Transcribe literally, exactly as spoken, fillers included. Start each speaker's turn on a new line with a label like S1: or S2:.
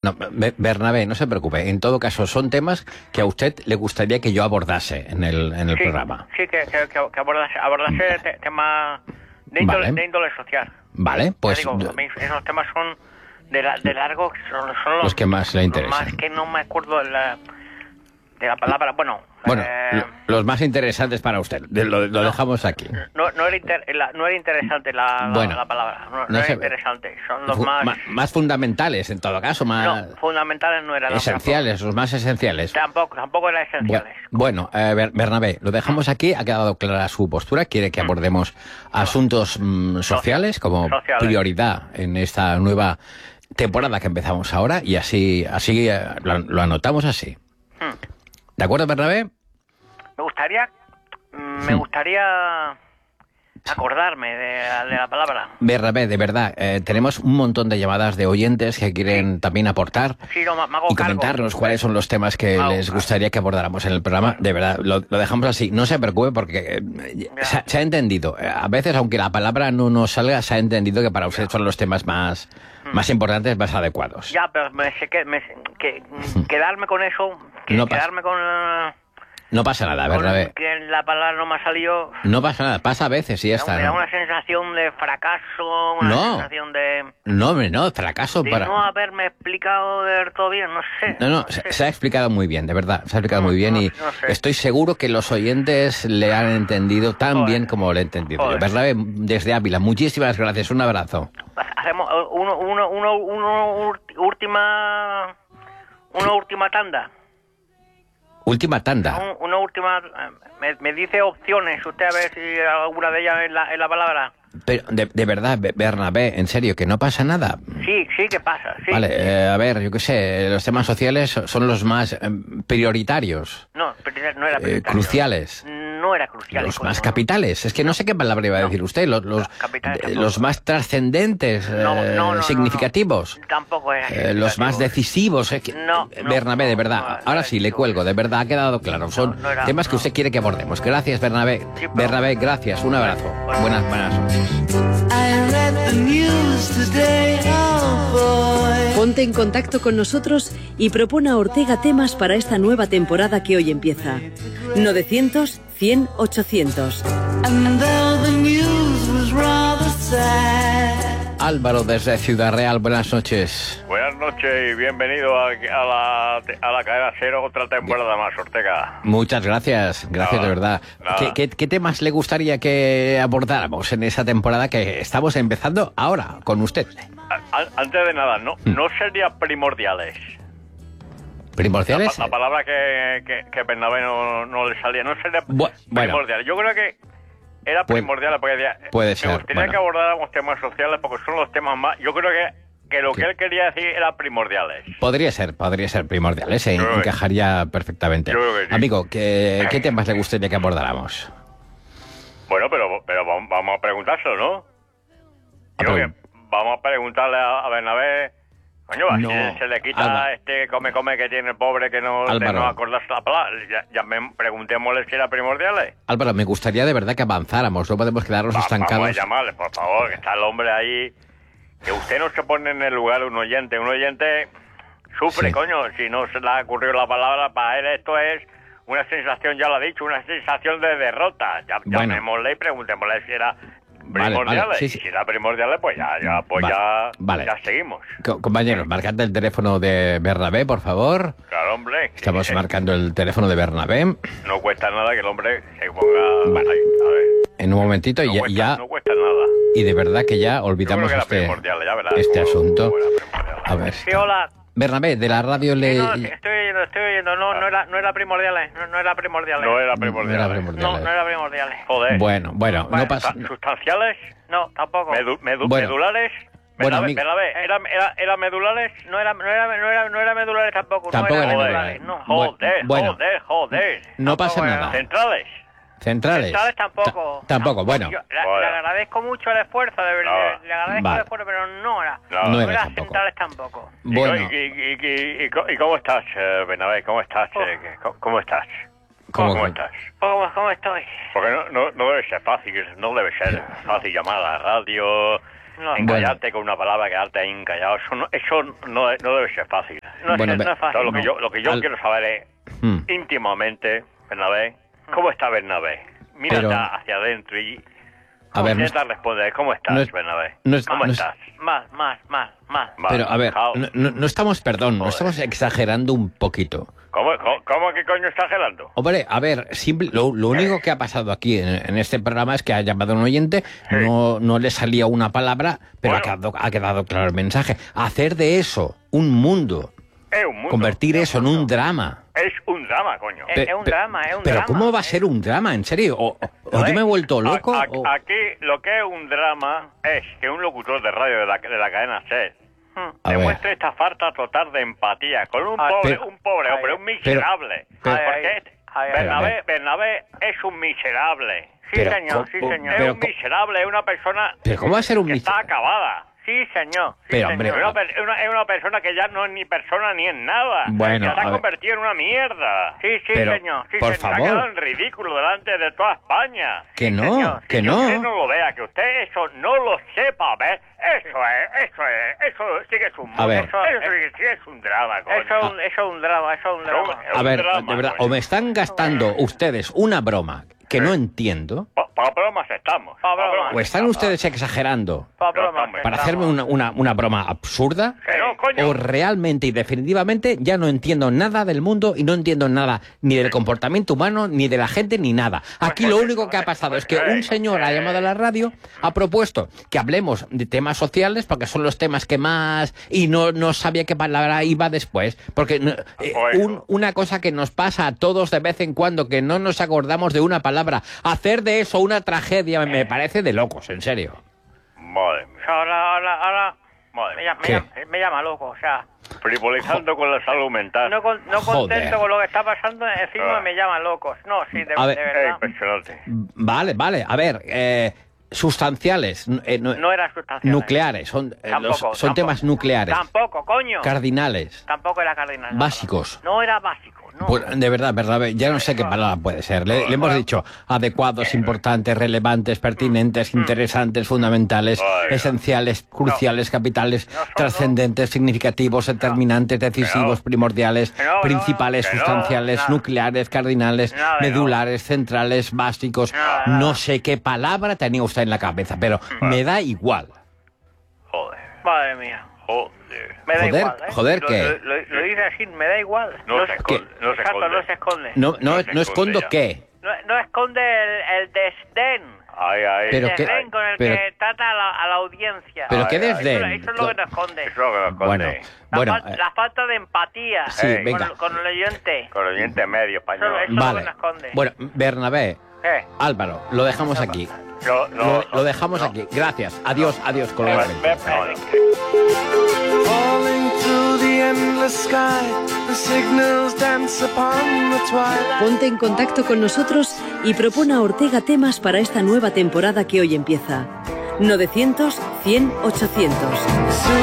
S1: No, Bernabé, no se preocupe. En todo caso, son temas que a usted le gustaría que yo abordase en el, en el
S2: sí,
S1: programa.
S2: Sí, que, que, que abordase, abordase te, temas de índole,
S1: Vale.
S2: de índole social.
S1: Vale, pues...
S2: Digo, a mí esos temas son de, la, de largo, son, son los,
S1: los que más le interesan.
S2: Los más que no me acuerdo de la, de la palabra, bueno...
S1: Bueno,
S2: eh,
S1: los más interesantes para usted. Lo, lo
S2: no,
S1: dejamos aquí.
S2: No, no, era, inter, la, no era interesante la, la,
S1: bueno,
S2: la palabra. No, no,
S1: no
S2: era
S1: se,
S2: interesante. Son los
S1: fu,
S2: más...
S1: más... Más fundamentales, en todo caso. Más...
S2: No, fundamentales no eran.
S1: Esenciales, los más esenciales.
S2: Tampoco, tampoco eran esenciales.
S1: Bueno, bueno eh, Bernabé, lo dejamos aquí. Ha quedado clara su postura. Quiere que abordemos asuntos mm, sociales como sociales. prioridad en esta nueva temporada que empezamos ahora. Y así, así eh, lo, lo anotamos así. Hmm. ¿De acuerdo, Bernabé?
S2: Me gustaría, me gustaría acordarme de, de la palabra.
S1: Bernabé, de verdad, eh, tenemos un montón de llamadas de oyentes que quieren sí. también aportar
S2: sí, no, me hago
S1: y comentarnos
S2: cargo.
S1: cuáles son los temas que
S2: hago
S1: les gustaría que abordáramos en el programa. De verdad, lo, lo dejamos así. No se preocupe porque eh, se, se ha entendido. A veces, aunque la palabra no nos salga, se ha entendido que para usted son los temas más, hmm. más importantes, más adecuados.
S2: Ya, pero me sé que, me, que quedarme con eso, que,
S1: no
S2: quedarme con... Uh,
S1: No pasa nada, Bernabé.
S2: Que la palabra no me ha salido...
S1: No pasa nada, pasa a veces y ya está.
S2: Me da
S1: ¿no?
S2: una sensación de fracaso, una
S1: no.
S2: sensación de...
S1: No, hombre, no, fracaso
S2: de
S1: para...
S2: no haberme explicado del todo bien, no sé.
S1: No, no,
S2: no
S1: se,
S2: sé.
S1: se ha explicado muy bien, de verdad, se ha explicado
S2: no,
S1: muy bien
S2: no,
S1: y
S2: no sé.
S1: estoy seguro que los oyentes le han entendido tan
S2: Joder.
S1: bien como le he entendido
S2: Joder.
S1: yo. Bernabé, desde Ávila, muchísimas gracias, un abrazo.
S2: Hacemos uno, uno, uno, uno, última... Una última tanda.
S1: Última tanda.
S2: Un, una última... Me, me dice opciones, usted a ver si alguna de ellas es la, es la palabra.
S1: Pero, de, de verdad, Bernabé, en serio, que no pasa nada.
S2: Sí, sí que pasa, sí.
S1: Vale, eh, a ver, yo qué sé, los temas sociales son los más eh, prioritarios.
S2: No, no era prioritario.
S1: Eh, cruciales.
S2: No era crucial.
S1: Los más capitales. Es que no sé qué palabra iba a decir usted. Los, los, eh, los más trascendentes, eh,
S2: no, no, no,
S1: significativos.
S2: No, no. Tampoco es
S1: eh, Los más decisivos. Eh, que,
S2: no,
S1: Bernabé, de verdad.
S2: No, no,
S1: ahora sí, le cuelgo. De verdad, ha quedado claro. Son
S2: no, no era,
S1: temas que usted quiere que abordemos. Gracias, Bernabé.
S2: Sí, pero...
S1: Bernabé, gracias. Un abrazo. Bueno. Buenas, buenas noches.
S3: Ponte en contacto con nosotros y propone a Ortega temas para esta nueva temporada que hoy empieza. novecientos, cien, ochocientos.
S1: Álvaro desde Ciudad Real, buenas noches.
S4: Buenas noches y bienvenido a, a, la, a la cadena Cero, otra temporada más, Ortega.
S1: Muchas gracias, gracias
S4: nada,
S1: de verdad. ¿Qué, qué, ¿Qué temas le gustaría que abordáramos en esa temporada que estamos empezando ahora con usted?
S4: A, antes de nada, no, no sería primordiales.
S1: ¿Primordiales?
S4: La, la palabra que, que, que Bernabé no, no le salía, no sería
S1: Bu
S4: primordiales. Yo creo que era primordial porque decía,
S1: puede
S4: me
S1: ser,
S4: gustaría
S1: bueno.
S4: que abordáramos temas sociales porque son los temas más... Yo creo que, que lo que él quería decir era primordiales.
S1: Podría ser, podría ser primordiales, se encajaría perfectamente.
S4: Yo creo que sí.
S1: Amigo, ¿qué, ¿qué temas le gustaría que abordáramos?
S4: Bueno, pero, pero vamos a preguntárselo, ¿no? Yo creo que vamos a preguntarle a, a Bernabé... Coño, así no, se le quita Alba. este come come que tiene el pobre que no, de no acordarse la palabra. Ya, ya me preguntémosle si era primordiales.
S1: Álvaro, me gustaría de verdad que avanzáramos, no podemos quedarnos
S4: Va,
S1: estancados.
S4: Vamos a llamarle, por favor, que está el hombre ahí. Que usted no se pone en el lugar de un oyente. Un oyente sufre, sí. coño, si no se le ha ocurrido la palabra. Para él esto es una sensación, ya lo ha dicho, una sensación de derrota. Ya, bueno. Llamémosle y preguntémosle si era... primordiales,
S1: vale, vale, sí, sí.
S4: y si era primordiales, pues ya, ya, pues
S1: vale,
S4: ya,
S1: vale.
S4: ya seguimos.
S1: Co compañeros, marcad el teléfono de Bernabé, por favor.
S4: Claro, hombre.
S1: Estamos
S4: sí,
S1: marcando el teléfono de Bernabé.
S4: No cuesta nada que el hombre se ponga
S1: vale.
S4: ahí, a ver.
S1: En un momentito
S4: no
S1: y
S4: cuesta,
S1: ya...
S4: No cuesta nada.
S1: Y de verdad que ya olvidamos este, este asunto. A ver.
S2: Sí, hola.
S1: Bernabé, de la radio le...
S2: Sí, no, estoy oyendo, estoy oyendo. No, no era, no era primordiales. No, no era primordiales.
S4: No era primordiales.
S1: No era primordiales.
S2: No, no era primordiales.
S4: Joder.
S1: Bueno, bueno,
S2: vale,
S1: no pasa...
S4: ¿Sustanciales?
S2: No, tampoco.
S4: Medu medu
S1: bueno.
S4: ¿Medulares?
S1: Bueno,
S4: Bernabé, Bernabé, ¿era, era, ¿era medulares?
S2: No era, no era, no era, no era medulares tampoco.
S1: Tampoco
S2: no
S1: era
S2: medulares.
S1: medulares.
S2: No.
S4: Joder,
S1: bueno.
S4: joder, joder.
S1: No pasa
S2: era.
S1: nada.
S4: ¿Centrales?
S1: ¿Centrales?
S2: Centrales tampoco.
S1: Ta tampoco, bueno.
S2: Yo, la, bueno. Le agradezco mucho el esfuerzo, de verdad.
S4: No.
S2: Le, le agradezco
S1: vale.
S2: el esfuerzo, pero no era.
S1: No, no,
S2: no
S1: era
S2: era
S1: tampoco.
S2: centrales tampoco.
S1: Bueno.
S4: ¿Y, y, y, y, y, y cómo estás, eh, Bernabé? ¿Cómo estás?
S2: Oh.
S4: Eh, ¿cómo, ¿Cómo estás?
S1: ¿Cómo,
S4: ¿Cómo estás?
S2: ¿Cómo, ¿Cómo estoy?
S4: Porque no, no, no debe ser fácil, no debe ser fácil llamar a la radio,
S2: No,
S4: Encallarte
S1: bueno.
S4: con una palabra, quedarte ahí encallado, eso no, eso no, no debe ser fácil.
S2: no,
S1: Bueno,
S2: es,
S1: ve-
S2: no es fácil.
S4: Todo lo que
S2: no.
S4: yo, lo que yo
S1: Al-
S4: quiero saber es,
S1: Hmm.
S4: íntimamente, Bernabé, ¿cómo está Bernabé? Mira
S1: Pero-
S4: hacia adentro y
S1: A ver, no
S4: intenta responder, ¿cómo estás,
S1: no es-
S4: Bernabé?
S1: no es-
S4: ¿Cómo
S1: no es-
S4: estás?
S2: Más, más, más, más.
S4: Va,
S1: Pero, a ver,
S4: jao.
S1: no, no- no estamos, perdón, no
S4: Joder.
S1: estamos exagerando un poquito.
S4: ¿Cómo, cómo, cómo que coño estás gelando?
S1: Hombre, a ver, simple- lo, lo único que ha pasado aquí en, en este programa es que ha llamado un oyente, no, no le salía una palabra, pero ha,
S4: Bueno.
S1: quedado, ha quedado claro el mensaje. Hacer de eso un mundo,
S4: Es un mundo.
S1: convertir eso en un drama.
S4: Es un drama, coño.
S2: Es-
S1: Pe-
S2: es un
S1: pe-
S2: drama, es un
S1: pero
S2: drama.
S1: ¿cómo va a ser un drama, en serio? ¿O, o- o yo me he vuelto loco?
S4: A- a-
S1: o-
S4: Aquí lo que es un drama es que un locutor de radio de la, de la cadena SER
S2: Hmm.
S1: A ver.
S4: demuestre esta falta total de empatía con un
S2: A ver,
S4: pobre,
S1: pero-
S4: un pobre
S2: a
S4: hombre,
S2: ver,
S4: un miserable.
S1: pero-
S4: Porque
S2: Ay,
S4: este-
S2: ay, ay,
S4: Bernabé,
S1: ay.
S4: Bernabé es un miserable.
S2: Sí,
S1: Pero,
S2: señor, sí,
S1: ¿cómo-
S2: señor.
S4: Es
S1: pero
S4: un
S1: co-
S4: miserable, es una persona
S1: pero ¿cómo va a ser un
S4: que está
S1: miserable?
S4: acabada.
S2: Sí, señor. Sí,
S1: Pero,
S2: señor.
S1: hombre,
S4: Es una, per- es una- es una persona que ya no es ni persona ni es nada.
S1: Bueno,
S4: que se
S1: a
S4: ha
S1: ver.
S4: convertido en una mierda.
S2: Sí, sí,
S1: Pero,
S2: señor. Sí,
S1: por
S2: señor.
S4: Se ha
S1: favor.
S4: quedado en ridículo delante de toda España.
S1: Que no,
S2: señor,
S1: que
S4: Que usted
S1: no.
S4: no lo vea, que usted eso no lo sepa, ¿ves? Eso es, eso es, eso sí que es un
S1: A ver.
S4: Eso, eso sí que sí es un drama, coño.
S2: Eso es un, eso es un drama, eso es un
S4: Pero,
S2: drama.
S4: es
S1: A
S4: un
S1: ver,
S4: drama,
S1: de verdad,
S4: coño.
S1: o me están gastando ustedes una broma que no entiendo,
S4: Para bromas estamos.
S2: Pa'
S4: pa'
S2: bromas.
S1: o están
S4: estamos.
S1: ustedes exagerando
S2: Pa'
S4: No,
S2: bromas,
S4: hombre.
S1: para
S2: estamos.
S1: hacerme una, una, una broma absurda,
S4: Que no, coño.
S1: o realmente y definitivamente ya no entiendo nada del mundo y no entiendo nada ni del comportamiento humano, ni de la gente, ni nada. Aquí lo único que ha pasado es que un señor ha llamado a la radio, ha propuesto que hablemos de temas sociales, porque son los temas que más... y no, no sabía qué palabra iba después, porque no- eh, un- una cosa que nos pasa a todos de vez en cuando, que no nos acordamos de una palabra, hacer de eso una tragedia me parece de locos, en serio.
S4: Madre mía.
S2: Ahora, ahora, ahora...
S4: Madre
S2: Me
S4: mía.
S2: llama, me,
S1: ¿Qué?
S2: llama, me llama loco, o sea...
S4: Frivolizando con la salud mental.
S2: No, con- no
S1: Joder.
S2: contento con lo que está pasando, encima
S4: Ah.
S2: me llaman locos. No, sí, de,
S1: A ver.
S2: de
S4: Es
S2: verdad.
S4: impresionante.
S1: Vale, vale, a ver, eh, sustanciales, eh, no-
S2: No era sustancial.
S1: nucleares, son, eh,
S2: Tampoco,
S1: los- son
S2: tampoco.
S1: temas nucleares,
S2: Tampoco, coño.
S1: cardinales.
S2: Tampoco era cardinal.
S1: Básicos.
S2: No era básico, no.
S1: Pues, de verdad, verdad, ya no sé qué palabra puede ser. Le, le hemos dicho adecuados, importantes, relevantes, pertinentes, interesantes, fundamentales,
S4: Ay,
S1: esenciales, cruciales, capitales,
S2: No son-
S1: trascendentes, significativos, determinantes, decisivos,
S4: no.
S1: primordiales,
S2: Que no, no,
S1: principales,
S4: que no,
S1: sustanciales,
S2: nada.
S1: nucleares, cardinales,
S2: Nada de no.
S1: medulares, centrales, básicos.
S2: Nada, nada.
S1: No sé qué palabra tenía usted en la cabeza, pero me da igual.
S4: Joder.
S2: Madre mía.
S4: Joder.
S2: Me da
S1: Joder,
S2: igual, ¿eh?
S1: joder,
S2: Lo-
S1: ¿qué?
S2: Lo, lo- lo dice así, me da igual.
S4: No se esconde, no se
S2: Exacto,
S4: esconde.
S2: no se esconde.
S1: No, no,
S4: No se
S1: no escondo
S4: esconde ya.
S1: qué.
S2: No, no esconde el, el desdén.
S4: Ay, ay.
S1: Pero
S2: el
S1: qué-
S2: desdén con el
S1: pero-
S2: que trata a la, a la audiencia.
S1: Pero
S4: Ay,
S1: qué
S4: ay,
S1: desdén.
S2: Eso, eso es lo que no esconde.
S4: Eso es lo que nos esconde.
S1: Bueno,
S2: La,
S1: bueno,
S2: fal-
S1: eh,
S2: la falta de empatía
S1: sí,
S4: Ey.
S2: con,
S1: venga.
S2: con el oyente.
S4: Con el diente medio español.
S2: Eso- eso- lo
S1: Vale.
S2: que nos esconde.
S1: Bueno, Bernabé,
S2: ¿Qué?
S1: Álvaro, lo dejamos aquí.
S4: No, no,
S1: Lo, lo dejamos
S4: no.
S1: aquí. Gracias. Adiós, adiós,
S4: Ve-
S1: colega.
S4: ve- no, no.
S5: Falling through the endless sky, the signals dance upon the twilight.
S3: Ponte en contacto con nosotros y propone a Ortega temas para esta nueva temporada que hoy empieza. novecientos, cien, ochocientos.